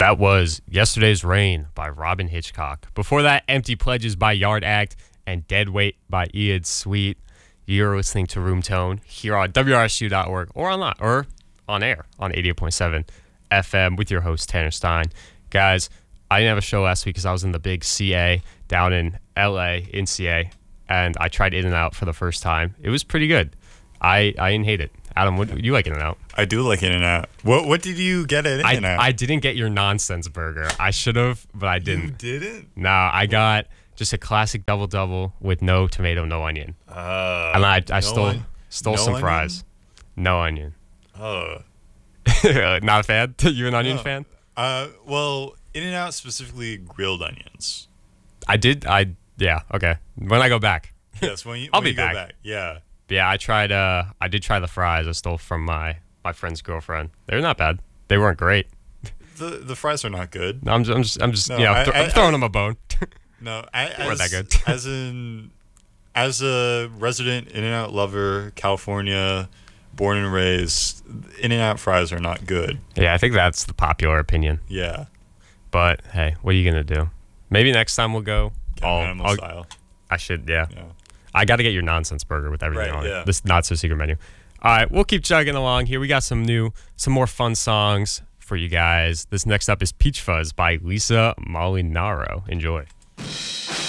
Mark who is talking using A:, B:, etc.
A: That was Yesterday's Rain by Robin Hitchcock. Before that, Empty Pledges by Yard Act and Dead Weight by Ian Sweet. You're listening to Room Tone here on WRSU.org or online or on air on 88.7 FM with your host, Tanner Stein. Guys, I didn't have a show last week because I was in the big CA down in LA in CA, and I tried In-N-Out for the first time. It was pretty good. I didn't hate it. Adam, what you like In-N-Out?
B: I do like In-N-Out. What did you get at In-N-Out?
A: I didn't get your nonsense burger. I should have, but I didn't.
B: You didn't?
A: No, I got just a classic double with no tomato, no onion. And I stole some fries. No onion.
B: Oh.
A: Not a fan? You an onion fan?
B: Well, In-N-Out specifically grilled onions.
A: Yeah, okay. When I go back.
B: Yes, when you
A: I'll be
B: go
A: back.
B: Yeah.
A: Yeah, I did try the fries I stole from my friend's girlfriend. They're not bad. They weren't great.
B: The fries are not good.
A: No, I'm just
B: No,
A: I'm throwing them a bone.
B: No,
A: They weren't that good.
B: as a resident In-N-Out lover, California, born and raised, In-N-Out fries are not good.
A: Yeah, I think that's the popular opinion.
B: Yeah.
A: But hey, what are you gonna do? Maybe next time we'll go
B: Animal style.
A: I should, yeah. I got to get your nonsense burger with everything on it. This not so secret menu. All right, we'll keep chugging along here. We got some more fun songs for you guys. This next up is Peach Fuzz by Lisa Molinaro. Enjoy.